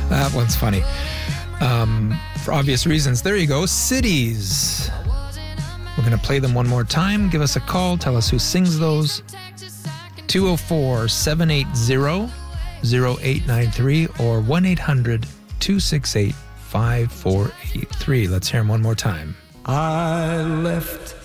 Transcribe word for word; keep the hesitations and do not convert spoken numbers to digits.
That one's funny. Um, for obvious reasons. There you go. Cities. We're going to play them one more time. Give us a call. Tell us who sings those. two oh four, seven eight zero, zero eight nine three or one eight hundred, two six eight, five four eight three. Let's hear them one more time. I left